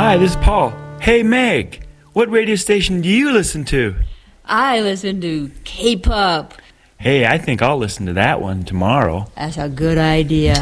Hi, this is Paul. Hey, Meg, what radio station do you listen to? I listen to K-pop. Hey, I think I'll listen to that one tomorrow. That's a good idea.